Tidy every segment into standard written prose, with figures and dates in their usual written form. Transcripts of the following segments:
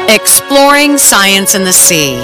Exploring Science in the Sea.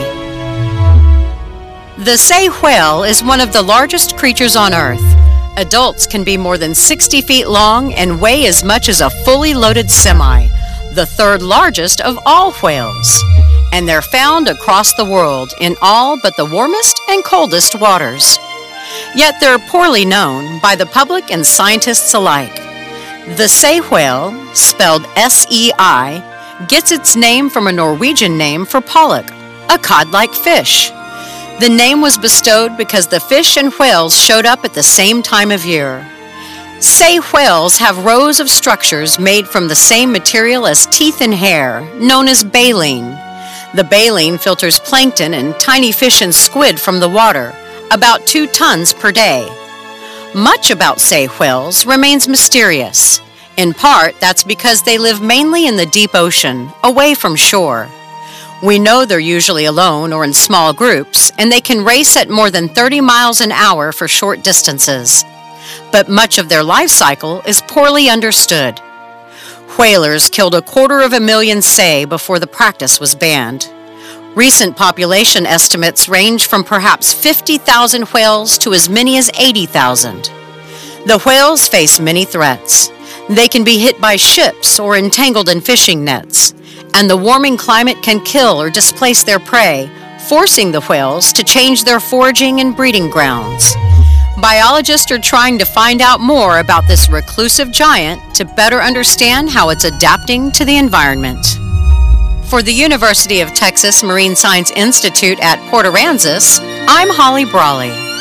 The sei whale is one of the largest creatures on Earth. Adults can be more than 60 feet long and weigh as much as a fully loaded semi, the third largest of all whales. And they're found across the world in all but the warmest and coldest waters. Yet they're poorly known by the public and scientists alike. The sei whale, spelled S-E-I, gets its name from a Norwegian name for pollock, a cod-like fish. The name was bestowed because the fish and whales showed up at the same time of year. Sei whales have rows of structures made from the same material as teeth and hair, known as baleen. The baleen filters plankton and tiny fish and squid from the water, about 2 tons per day. Much about sei whales remains mysterious. In part, that's because they live mainly in the deep ocean, away from shore. We know they're usually alone or in small groups, and they can race at more than 30 miles an hour for short distances. But much of their life cycle is poorly understood. Whalers killed 250,000 sei before the practice was banned. Recent population estimates range from perhaps 50,000 whales to as many as 80,000. The whales face many threats. They can be hit by ships or entangled in fishing nets, and the warming climate can kill or displace their prey, forcing the whales to change their foraging and breeding grounds. Biologists are trying to find out more about this reclusive giant to better understand how it's adapting to the environment. For the University of Texas Marine Science Institute at Port Aransas, I'm Holly Brawley.